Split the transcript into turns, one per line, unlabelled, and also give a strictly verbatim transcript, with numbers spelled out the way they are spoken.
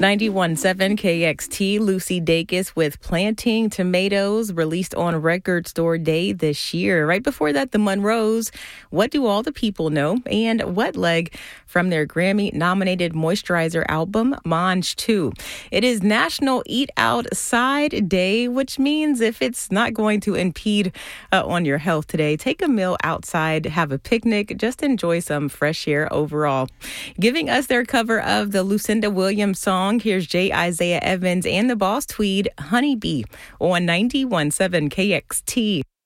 ninety-one point seven K X T, Lucy Dacus with Planting Tomatoes, released on Record Store Day this year. Right before that, the Monroes, What Do All the People Know? And Wet Leg from their Grammy-nominated Moisturizer album, Mange two. It is National Eat Outside Day, which means if it's not going to impede uh, on your health today, take a meal outside, have a picnic, just enjoy some fresh air overall. Giving us their cover of the Lucinda Williams song, here's J. Isaiah Evans and the Boss Tweed, Honeybee, on ninety-one point seven K X T.